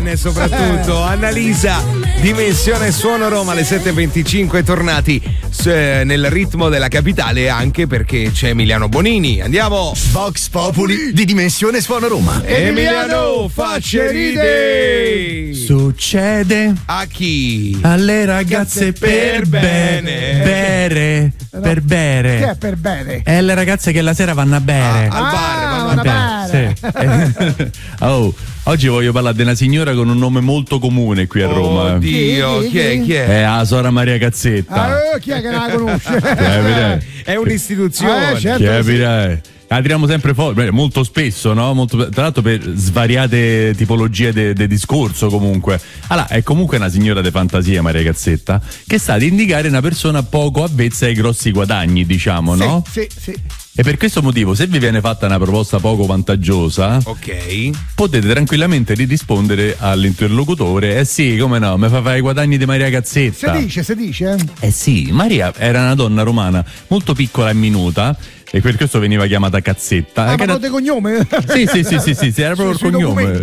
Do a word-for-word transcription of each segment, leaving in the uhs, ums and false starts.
bene soprattutto. Annalisa, Dimensione Suono Roma alle sette e venticinque, tornati eh, nel ritmo della capitale, anche perché c'è Emiliano Bonini. Andiamo. Vox Populi di Dimensione Suono Roma. Emiliano, facce ride. Succede a chi? Alle ragazze per bene. Bere. Per bere. Che è per bere? È le ragazze che la sera vanno a bere. Ah, al bar, vanno a bere. Sì. Oh, oggi voglio parlare di una signora con un nome molto comune qui a Roma. Oddio, chi, chi è? Chi è? È la Sora Maria Cazzetta. Ah, chi è che la conosce? È un'istituzione. Ah, certo. Capirai. La tiriamo sempre fuori, molto spesso, no? Molto, tra l'altro per svariate tipologie di de, de discorso comunque. Allora, è comunque una signora di fantasia, Maria Cazzetta, che sta ad indicare una persona poco avvezza ai grossi guadagni, diciamo, sì, no? Sì, sì. E per questo motivo, se vi viene fatta una proposta poco vantaggiosa, ok, potete tranquillamente rispondere all'interlocutore: eh sì, come no, mi fa fare i guadagni di Maria Cazzetta. Se dice, se dice. Eh sì, Maria era una donna romana molto piccola e minuta, e per questo veniva chiamata Cazzetta. Ah, ma era... di cognome? Sì, sì, sì, sì, sì, sì, era proprio il cognome.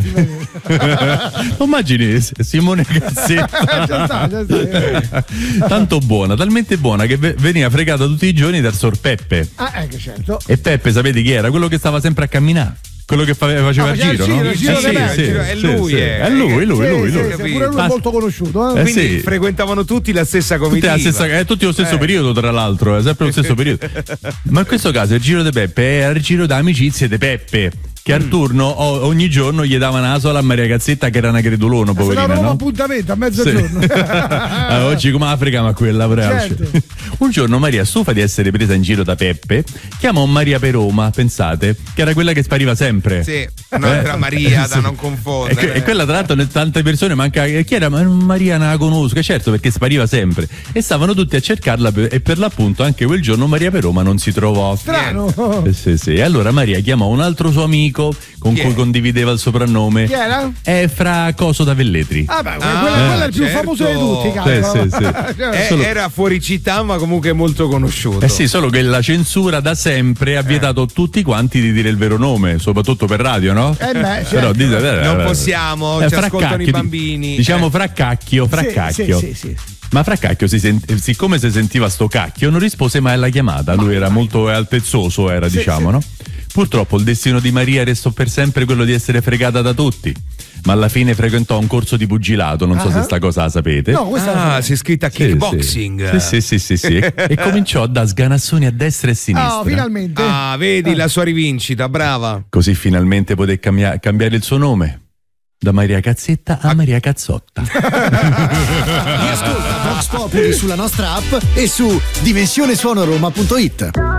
Non immagini Simone Cazzetta. Già sta, già sta. Tanto buona, talmente buona che veniva fregata tutti i giorni dal Sor Peppe. Ah, eh, che certo. E Peppe, sapete chi era? Quello che stava sempre a camminare. Quello che faceva, faceva ah, il giro, no? Il giro, eh, sì, sì, è sì, lui, sì. è, è lui, lui, sì, lui, sì, lui. sì, pure lui è molto conosciuto, eh? Eh, Quindi sì. frequentavano tutti la stessa comitiva. Tutti, la stessa, è tutti lo stesso eh. periodo, tra l'altro, è sempre lo stesso periodo. Ma in questo caso il giro di Peppe era il giro d'amicizie di Peppe, che al turno o, ogni giorno gli davano la sola a Maria Cazzetta, che era una credulona, poverina, no? no? un appuntamento a mezzogiorno. Sì. ah, oggi come Africa, ma quella certo. Un giorno Maria, stufa di essere presa in giro da Peppe, chiamò Maria Peroma, pensate, che era quella che spariva sempre. Sì, un'altra eh? Maria da sì. non confondere. E, que- e quella tra l'altro tante persone manca, chi era? Maria non la conosco, certo, perché spariva sempre. E stavano tutti a cercarla per, e per l'appunto anche quel giorno Maria Peroma non si trovò. Strano. Eh, sì, sì. E allora Maria chiamò un altro suo amico con Chi cui è? condivideva il soprannome. Chi era? È Fra Coso da Velletri. Ah, beh, Ah, quello, quello è il più certo. famoso di tutti, Sì, cazzo. sì, sì. Eh, Solo- Era fuori città, ma comunque molto conosciuto. Eh sì, solo che la censura da sempre ha vietato tutti quanti di dire il vero nome, soprattutto per radio, no? Eh beh, certo. Però dite, eh, Non eh, possiamo, eh, ci ascoltano Fraccacchio, i bambini. Diciamo Eh. Fraccacchio, Fraccacchio. Sì, sì, sì, sì. Ma Fraccacchio, si sent- siccome si sentiva sto cacchio, non rispose mai alla chiamata. Lui era molto altezzoso, era, Sì, diciamo, sì. no? Purtroppo il destino di Maria restò per sempre quello di essere fregata da tutti. Ma alla fine frequentò un corso di pugilato, non so Ah. se sta cosa la sapete. No, questa Ah, si è scritta Sì, kickboxing. Sì, sì, sì, sì, sì. E cominciò a dare sganassoni a destra e a sinistra. Oh, finalmente. Ah, vedi la sua rivincita, brava. Così finalmente poté cambia- cambiare il suo nome. Da Maria Cazzetta a Maria Cazzotta. Ascolta Vox Populi sulla nostra app e su dimensionesuonoroma punto it.